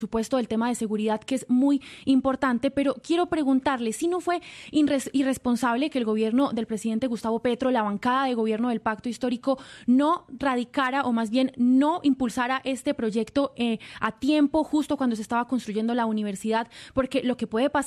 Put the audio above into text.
supuesto, el tema de seguridad, que es muy importante, pero quiero preguntarle si no fue irresponsable que el gobierno del presidente Gustavo Petro, la bancada de gobierno del Pacto Histórico, no radicara o más bien no impulsara este proyecto a tiempo, justo cuando se estaba construyendo la universidad, porque lo que puede pasar